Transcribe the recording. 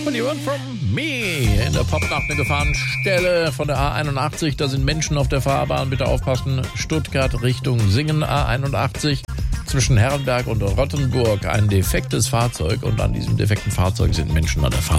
Und You Want From Me in der Popnacht eine Gefahrenstelle von der A81. Da sind Menschen auf der Fahrbahn. Bitte aufpassen. Stuttgart Richtung Singen A81. Zwischen Herrenberg und Rottenburg ein defektes Fahrzeug. Und an diesem defekten Fahrzeug sind Menschen an der Fahrbahn.